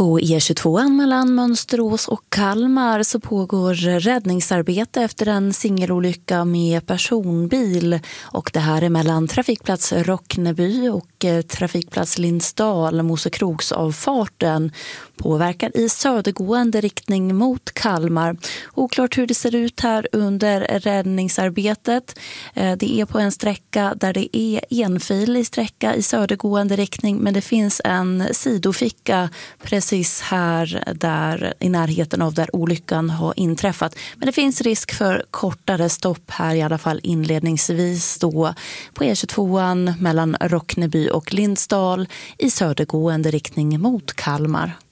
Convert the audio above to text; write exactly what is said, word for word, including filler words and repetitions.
På E tjugotvå mellan Mönsterås och Kalmar så pågår räddningsarbete efter en singelolycka med personbil, och det här är mellan trafikplats Rockneby och trafikplats Lindsdal, Mosekroksavfarten, påverkar i södergående riktning mot Kalmar. Oklart hur det ser ut här under räddningsarbetet. Det är på en sträcka där det är enfilig sträcka i södergående riktning, men det finns en sidoficka precis här där i närheten av där olyckan har inträffat. Men det finns risk för kortare stopp här, i alla fall inledningsvis då på E tjugotvå mellan Rockneby och Lindsdal i södergående riktning mot Kalmar.